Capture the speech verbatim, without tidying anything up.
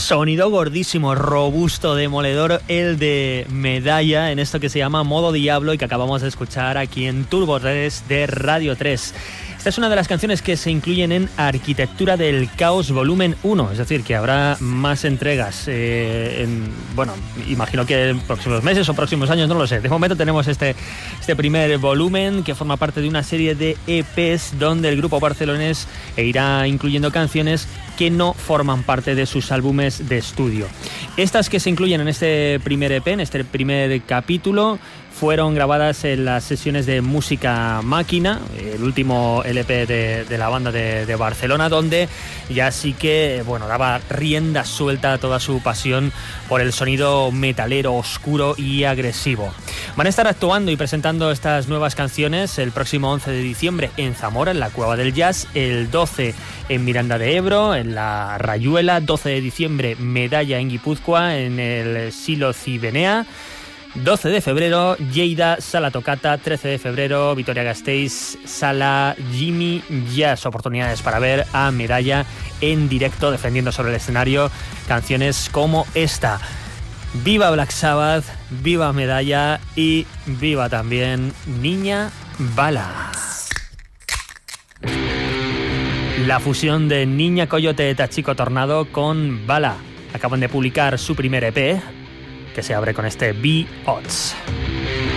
Sonido gordísimo, robusto, demoledor, el de Medalla, en esto que se llama Modo Diablo y que acabamos de escuchar aquí en Turbo tres de Radio tres. Esta es una de las canciones que se incluyen en Arquitectura del Caos Volumen uno, es decir, que habrá más entregas eh, en, bueno, imagino que en próximos meses o próximos años, no lo sé. De momento tenemos este, este primer volumen que forma parte de una serie de E Pes donde el grupo barcelonés irá incluyendo canciones que no forman parte de sus álbumes de estudio. Estas que se incluyen en este primer E Pe, en este primer capítulo, fueron grabadas en las sesiones de Música Máquina, el último L P de, de la banda de, de Barcelona, donde ya sí que, bueno, daba rienda suelta a toda su pasión por el sonido metalero, oscuro y agresivo. Van a estar actuando y presentando estas nuevas canciones el próximo once de diciembre en Zamora, en la Cueva del Jazz, el doce en Miranda de Ebro, en la Rayuela, doce de diciembre Medalla en Guipúzcoa, en el Silo Cibenea, doce de febrero, Lleida, Sala Tocata, trece de febrero, Vitoria-Gasteiz, Sala Jimmy Jazz. Oportunidades para ver a Medalla en directo, defendiendo sobre el escenario canciones como esta. Viva Black Sabbath, viva Medalla y viva también Niña Bala. La fusión de Niña Coyote Tachico Tornado con Bala. Acaban de publicar su primer E Pe, que se abre con este Be Odds.